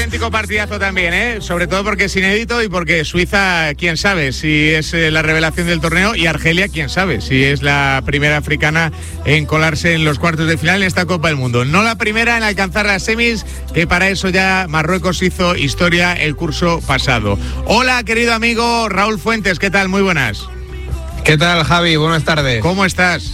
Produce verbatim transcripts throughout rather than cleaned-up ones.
auténtico partidazo también, ¿eh? Sobre todo porque es inédito y porque Suiza, quién sabe si es eh, la revelación del torneo, y Argelia, quién sabe si es la primera africana en colarse en los cuartos de final en esta Copa del Mundo. No la primera en alcanzar las semis, que para eso ya Marruecos hizo historia el curso pasado. Hola, querido amigo Raúl Fuentes, ¿qué tal? Muy buenas. ¿Qué tal, Javi? Buenas tardes. ¿Cómo estás?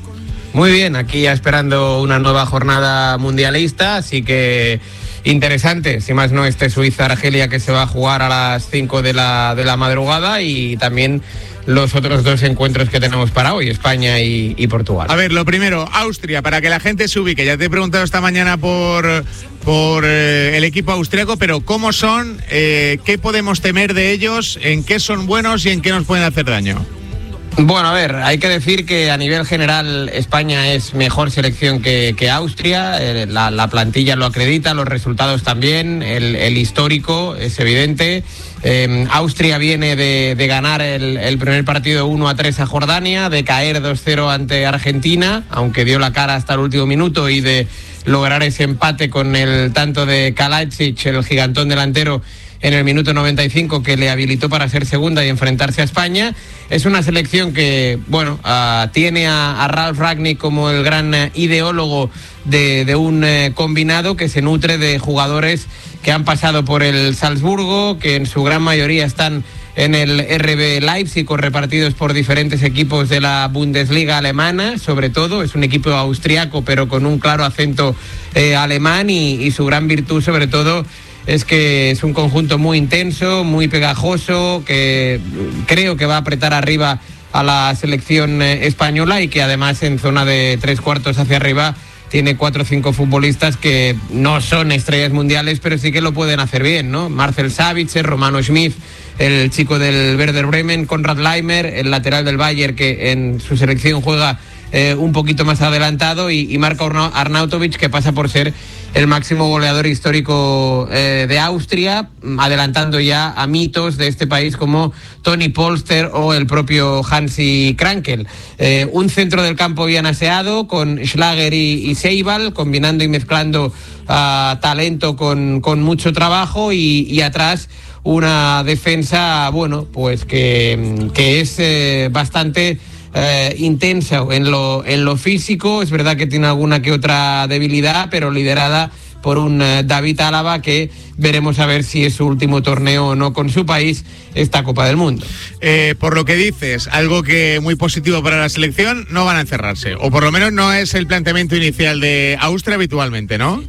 Muy bien, aquí ya esperando una nueva jornada mundialista, así que interesante, si más no este Suiza-Argelia que se va a jugar a las cinco de la, de la madrugada, y también los otros dos encuentros que tenemos para hoy, España y, y Portugal. A ver, lo primero, Austria, para que la gente se ubique. Ya te he preguntado esta mañana por, por eh, el equipo austriaco, pero ¿cómo son? Eh, ¿Qué podemos temer de ellos? ¿En qué son buenos y en qué nos pueden hacer daño? Bueno, a ver, hay que decir que a nivel general España es mejor selección que, que Austria, eh, la, la plantilla lo acredita, los resultados también, el, el histórico es evidente. Eh, Austria viene de, de ganar el, el primer partido uno a tres a Jordania, de caer dos cero ante Argentina, aunque dio la cara hasta el último minuto, y de lograr ese empate con el tanto de Kalajdzic, el gigantón delantero, en el minuto noventa y cinco, que le habilitó para ser segunda y enfrentarse a España. Es una selección que, bueno, uh, tiene a, a Ralf Rangnick como el gran uh, ideólogo de, de un uh, combinado que se nutre de jugadores que han pasado por el Salzburgo, que en su gran mayoría están en el R B Leipzig, o repartidos por diferentes equipos de la Bundesliga alemana. Sobre todo es un equipo austriaco, pero con un claro acento eh, alemán, y, y su gran virtud sobre todo es que es un conjunto muy intenso, muy pegajoso, que creo que va a apretar arriba a la selección española, y que además en zona de tres cuartos hacia arriba tiene cuatro o cinco futbolistas que no son estrellas mundiales, pero sí que lo pueden hacer bien, ¿no? Marcel Sabitzer, Romano Schmid, el chico del Werder Bremen, Konrad Laimer, el lateral del Bayern, que en su selección juega eh, un poquito más adelantado, y, y Marko Arnautovic, que pasa por ser el máximo goleador histórico eh, de Austria, adelantando ya a mitos de este país como Toni Polster o el propio Hansi Krankel. Eh, un centro del campo bien aseado, con Schlager y, y Seibal, combinando y mezclando uh, talento con, con mucho trabajo, y, y atrás una defensa, bueno, pues que, que es eh, bastante Eh, intensa en lo, en lo físico. Es verdad que tiene alguna que otra debilidad, pero liderada por un eh, David Álava, que veremos a ver si es su último torneo o no con su país, esta Copa del Mundo. Eh, por lo que dices, algo que muy positivo para la selección, no van a encerrarse, o por lo menos no es el planteamiento inicial de Austria habitualmente, ¿no?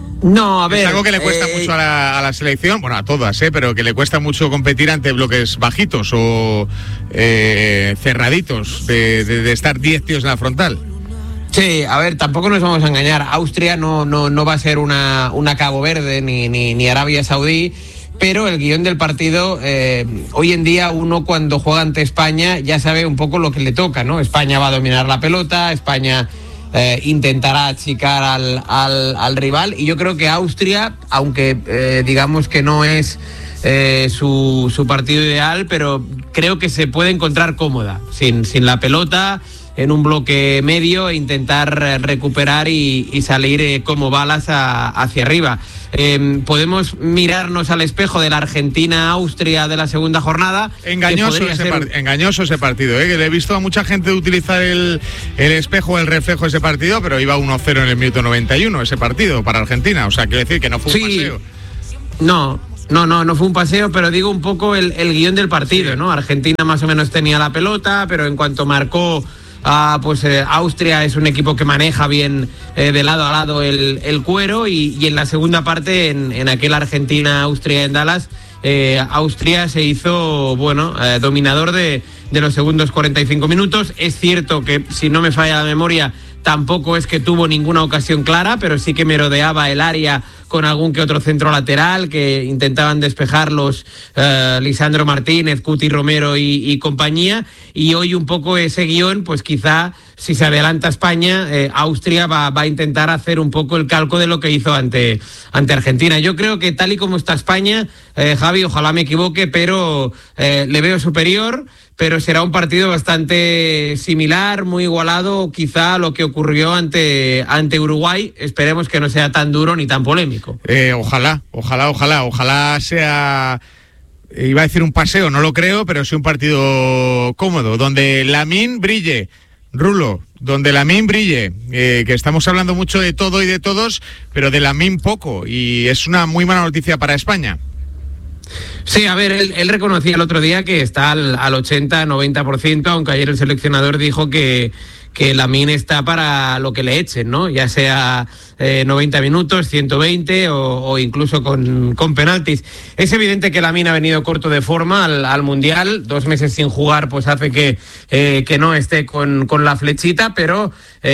No, a ver... Es algo que le cuesta eh... mucho a la, a la selección, bueno, a todas, ¿eh? Pero que le cuesta mucho competir ante bloques bajitos o eh, cerraditos, de, de, de estar diez tíos en la frontal. Sí, a ver, tampoco nos vamos a engañar. Austria no, no, no va a ser una, una Cabo Verde ni, ni, ni Arabia Saudí, pero el guión del partido, eh, hoy en día uno cuando juega ante España ya sabe un poco lo que le toca, ¿no? España va a dominar la pelota, España... Eh, intentará achicar al, al, al rival, y yo creo que Austria, aunque eh, digamos que no es eh, su, su partido ideal, pero creo que se puede encontrar cómoda sin, sin la pelota, en un bloque medio, e intentar recuperar y, y salir eh, como balas a, hacia arriba. Eh, podemos mirarnos al espejo de la Argentina-Austria de la segunda jornada. Engañoso ese, ser... part- engañoso ese partido, ¿eh? Que le he visto a mucha gente utilizar el, el espejo, el reflejo de ese partido, pero iba uno cero en el minuto noventa y uno ese partido para Argentina. O sea, quiero decir que no fue un sí. paseo. No, no, no, no fue un paseo, pero digo un poco el, el guión del partido, sí. ¿no? Argentina más o menos tenía la pelota, pero en cuanto marcó... Ah, pues eh, Austria es un equipo que maneja bien eh, de lado a lado el, el cuero, y, y en la segunda parte, en, en aquel Argentina-Austria en Dallas, eh, Austria se hizo, bueno, eh, dominador de, de los segundos cuarenta y cinco minutos. Es cierto que, si no me falla la memoria, tampoco es que tuvo ninguna ocasión clara, pero sí que merodeaba el área con algún que otro centro lateral que intentaban despejarlos uh, Lisandro Martínez, Cuti Romero y, y compañía, y hoy un poco ese guión pues quizá si se adelanta España, eh, Austria va, va a intentar hacer un poco el calco de lo que hizo ante, ante Argentina. Yo creo que tal y como está España, eh, Javi, ojalá me equivoque, pero eh, le veo superior, pero será un partido bastante similar, muy igualado, quizá a lo que ocurrió ante, ante Uruguay. Esperemos que no sea tan duro ni tan polémico. Eh, ojalá, ojalá, ojalá, ojalá sea... Iba a decir un paseo, no lo creo, pero sí un partido cómodo, donde Lamine brille, Rulo, donde Lamine brille, eh, que estamos hablando mucho de todo y de todos, pero de Lamine poco, y es una muy mala noticia para España. Sí, a ver, él, él reconocía el otro día que está al, al ochenta, noventa por ciento, aunque ayer el seleccionador dijo que, que Lamine está para lo que le echen, ¿no? Ya sea eh, noventa minutos, ciento veinte o, o incluso con, con penaltis. Es evidente que Lamine ha venido corto de forma al, al Mundial, dos meses sin jugar pues hace que, eh, que no esté con, con la flechita, pero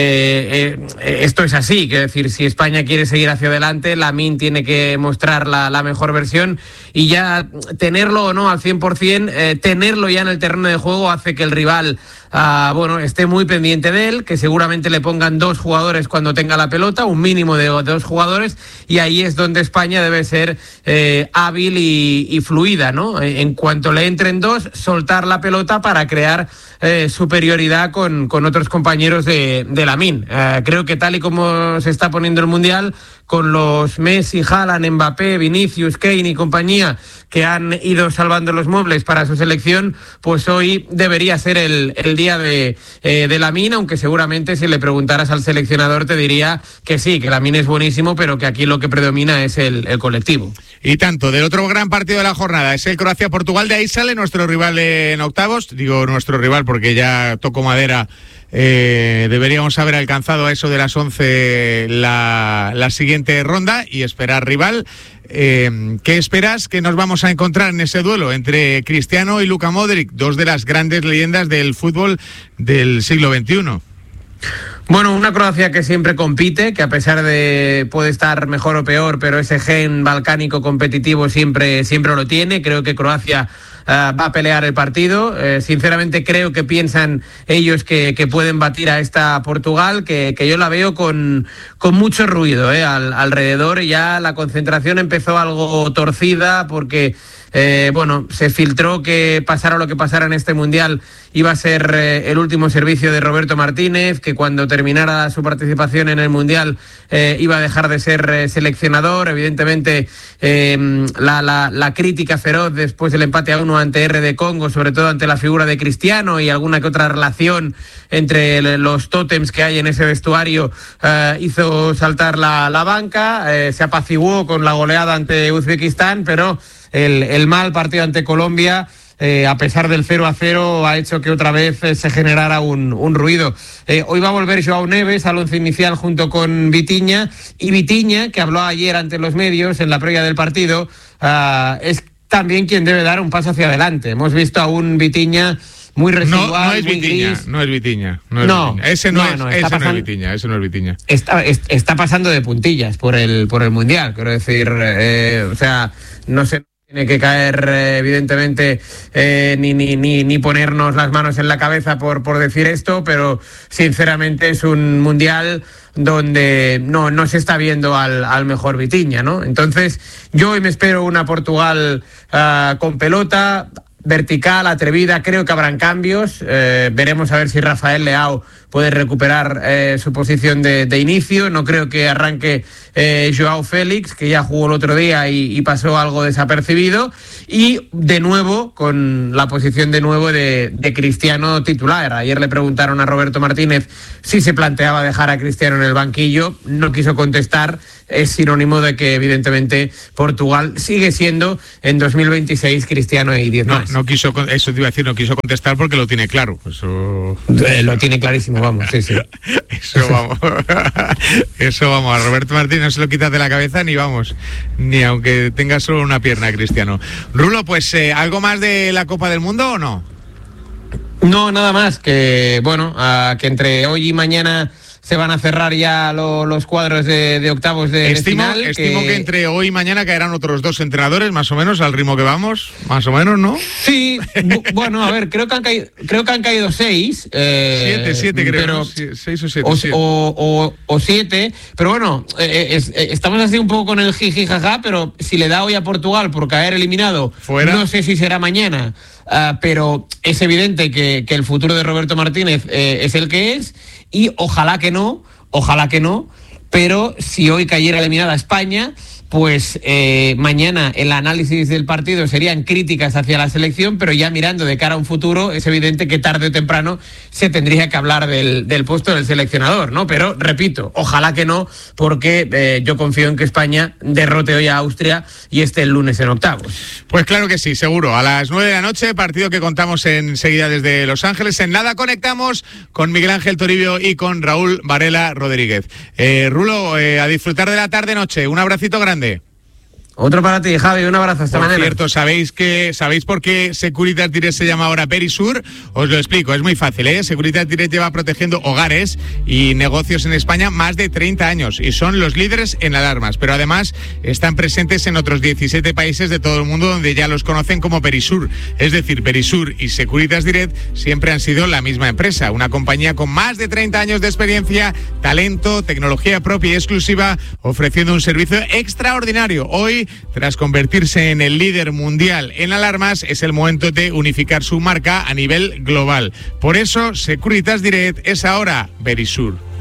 eh, eh, esto es así, quiero decir, si España quiere seguir hacia adelante, Lamine tiene que mostrar la, la mejor versión, y ya tenerlo o no al cien por ciento, eh, tenerlo ya en el terreno de juego hace que el rival uh, bueno, esté muy pendiente de él, que seguramente le pongan dos jugadores cuando tenga la pelota, un mínimo de dos jugadores, y ahí es donde España debe ser eh, hábil y, y fluida, ¿no? En cuanto le entren dos, soltar la pelota para crear eh, superioridad con, con otros compañeros de, de Lamine. Eh, creo que tal y como se está poniendo el Mundial, con los Messi, Haaland, Mbappé, Vinicius, Kane y compañía, que han ido salvando los muebles para su selección, pues hoy debería ser el, el día de, eh, de Lamine, aunque seguramente si le preguntaras al seleccionador te diría que sí, que Lamine es buenísimo, pero que aquí lo que predomina es el, el colectivo. Y tanto, del otro gran partido de la jornada es el Croacia-Portugal, de ahí sale nuestro rival en octavos, digo nuestro rival porque ya tocó madera. Eh, deberíamos haber alcanzado a eso de las once la, la siguiente ronda y esperar rival. Eh, ¿Qué esperas que nos vamos a encontrar en ese duelo entre Cristiano y Luka Modric, dos de las grandes leyendas del fútbol del siglo veintiuno? Bueno, una Croacia que siempre compite, que a pesar de puede estar mejor o peor, pero ese gen balcánico competitivo siempre, siempre lo tiene. Creo que Croacia Uh, va a pelear el partido. Uh, sinceramente creo que piensan ellos que, que pueden batir a esta Portugal, que, que yo la veo con, con mucho ruido eh, al, alrededor. Ya la concentración empezó algo torcida porque Eh, bueno, se filtró que pasara lo que pasara en este Mundial iba a ser eh, el último servicio de Roberto Martínez, que cuando terminara su participación en el Mundial eh, iba a dejar de ser eh, seleccionador. Evidentemente eh, la, la, la crítica feroz después del empate a uno ante R D Congo, sobre todo ante la figura de Cristiano y alguna que otra relación entre los tótems que hay en ese vestuario, eh, hizo saltar la, la banca. Eh, se apaciguó con la goleada ante Uzbekistán, pero El, el mal partido ante Colombia, eh, a pesar del cero a cero, ha hecho que otra vez eh, se generara un, un ruido. Eh, hoy va a volver Joao Neves al once inicial junto con Vitinha, y Vitinha, que habló ayer ante los medios en la previa del partido, uh, es también quien debe dar un paso hacia adelante. Hemos visto a un Vitinha muy residual, no, no es muy Vitinha, gris. No es Vitinha, no es no, Vitinha. Ese no, no, es, no, ese pasando, no es Vitinha, ese no es Vitinha. Está, es, está pasando de puntillas por el por el Mundial, quiero decir, eh, o sea, no sé. Tiene que caer, eh, evidentemente, eh, ni, ni, ni, ni ponernos las manos en la cabeza por, por decir esto, pero sinceramente es un Mundial donde no, no se está viendo al, al mejor Vitinha, ¿no? Entonces, yo hoy me espero una Portugal uh, con pelota, vertical, atrevida. Creo que habrán cambios. Eh, veremos a ver si Rafael Leao puede recuperar eh, su posición de, de inicio. No creo que arranque eh, Joao Félix, que ya jugó el otro día y, y pasó algo desapercibido. Y de nuevo, con la posición de nuevo de, de Cristiano titular. Ayer le preguntaron a Roberto Martínez si se planteaba dejar a Cristiano en el banquillo. No quiso contestar. Es sinónimo de que, evidentemente, Portugal sigue siendo en dos mil veintiséis Cristiano y diez no, más. No quiso, eso te iba a decir, no quiso contestar porque lo tiene claro. Eso... Eh, lo tiene clarísimo, vamos, sí, sí. Eso vamos. Eso vamos. A Roberto Martínez no se lo quitas de la cabeza ni vamos, ni aunque tenga solo una pierna, Cristiano. Rulo, pues, eh, ¿algo más de la Copa del Mundo o no? No, nada más, que, bueno, uh, que entre hoy y mañana se van a cerrar ya lo, los cuadros de, de octavos de, estimo, de final. Estimo que... que entre hoy y mañana caerán otros dos entrenadores, más o menos, al ritmo que vamos, más o menos, ¿no? Sí, bueno, a ver, creo que han caído, creo que han caído seis. Eh, siete, siete creo, pero, ¿no? Seis o siete. O, siete. o, o, o siete, pero bueno, eh, es, eh, estamos así un poco con el jiji jaja, pero si le da hoy a Portugal por caer eliminado, fuera, no sé si será mañana. Uh, pero es evidente que, que el futuro de Roberto Martínez eh, es el que es, y ojalá que no, ojalá que no, pero si hoy cayera eliminada España, pues eh, mañana el análisis del partido serían críticas hacia la selección, pero ya mirando de cara a un futuro, es evidente que tarde o temprano se tendría que hablar del, del puesto del seleccionador, ¿no? Pero, repito, ojalá que no, porque eh, yo confío en que España derrote hoy a Austria y esté el lunes en octavos. Pues claro que sí, seguro. A las nueve de la noche, partido que contamos enseguida desde Los Ángeles. En nada conectamos con Miguel Ángel Toribio y con Raúl Varela Rodríguez. Eh, Rulo, eh, a disfrutar de la tarde-noche. Un abracito grande. Otro para ti, Javi, un abrazo, hasta mañana. Por cierto, ¿sabéis que ¿sabéis por qué Securitas Direct se llama ahora Verisur? Os lo explico, es muy fácil, ¿eh? Securitas Direct lleva protegiendo hogares y negocios en España más de treinta años y son los líderes en alarmas, pero además están presentes en otros diecisiete países de todo el mundo donde ya los conocen como Verisur. Es decir, Verisur y Securitas Direct siempre han sido la misma empresa, una compañía con más de treinta años de experiencia, talento, tecnología propia y exclusiva, ofreciendo un servicio extraordinario. Hoy, tras convertirse en el líder mundial en alarmas, es el momento de unificar su marca a nivel global. Por eso, Securitas Direct es ahora Verisur.